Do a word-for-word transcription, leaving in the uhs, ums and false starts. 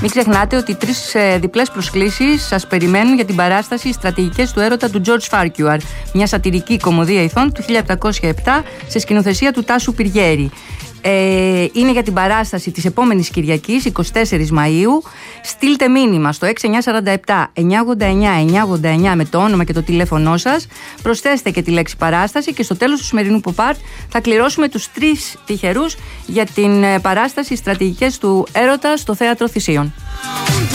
Μην ξεχνάτε ότι τρεις ε, διπλές προσκλήσεις σας περιμένουν για την παράσταση «Οι στρατηγικές του έρωτα» του George Farquhar, μια σατιρική κωμωδία ηθών του χίλια επτακόσια επτά σε σκηνοθεσία του Τάσου Πυριέρη. Ε, είναι για την παράσταση της επόμενης Κυριακής, εικοστή τέταρτη Μαΐου. Στείλτε μήνυμα στο έξι εννιά τέσσερα επτά εννιά ογδόντα εννιά εννιά ογδόντα εννιά με το όνομα και το τηλέφωνό σας. Προσθέστε και τη λέξη παράσταση και στο τέλος του σημερινού pop-art θα κληρώσουμε τους τρεις τυχερούς για την παράσταση «Στρατηγικές του έρωτα» στο Θέατρο Θησίων.